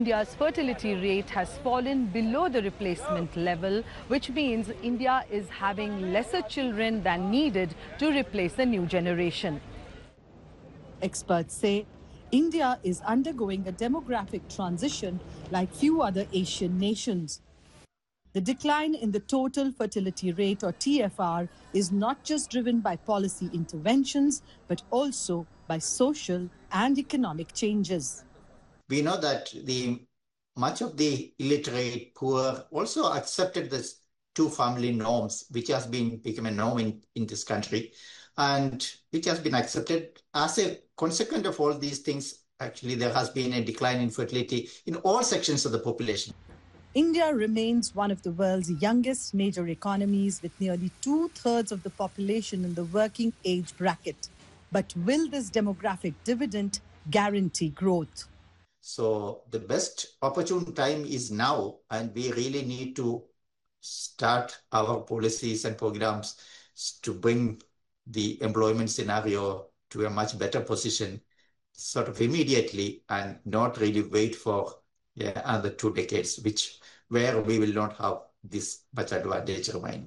India's fertility rate has fallen below the replacement level, which means India is having lesser children than needed to replace the new generation. Experts say India is undergoing a demographic transition like few other Asian nations. The decline in the total fertility rate, or TFR, is not just driven by policy interventions, but also by social and economic changes. We know that much of the illiterate poor also accepted this two-family norms, which has become a norm in this country, and which has been accepted as a consequence of all these things. Actually, there has been a decline in fertility in all sections of the population. India remains one of the world's youngest major economies, with nearly 2/3 of the population in the working age bracket. But will this demographic dividend guarantee growth? So the best opportune time is now, and we really need to start our policies and programs to bring the employment scenario to a much better position sort of immediately, and not really wait for another 2 decades, where we will not have this much advantage remaining.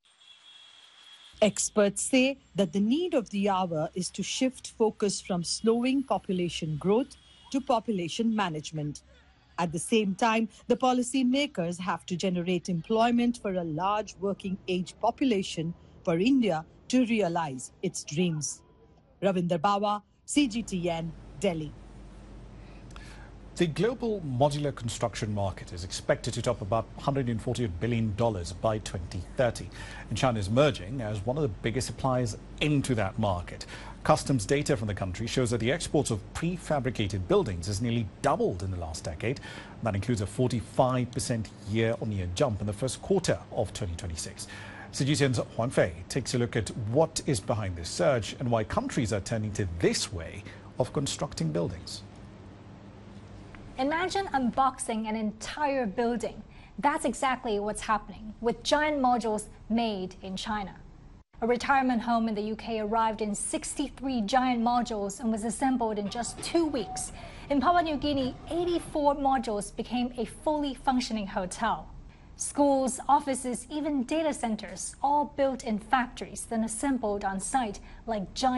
Experts say that the need of the hour is to shift focus from slowing population growth to population management. At the same time, the policymakers have to generate employment for a large working age population for India to realize its dreams. Ravinder Bawa, CGTN, Delhi. The global modular construction market is expected to top about $148 billion by 2030. And China is emerging as one of the biggest suppliers into that market. Customs data from the country shows that the exports of prefabricated buildings has nearly doubled in the last decade. That includes a 45% year-on-year jump in the first quarter of 2026. CGTN's Huan Fei takes a look at what is behind this surge and why countries are turning to this way of constructing buildings. Imagine unboxing an entire building. That's exactly what's happening with giant modules made in China. A retirement home in the UK arrived in 63 giant modules and was assembled in just 2 weeks. In Papua New Guinea, 84 modules became a fully functioning hotel. Schools, offices, even data centers, all built in factories, then assembled on site like giant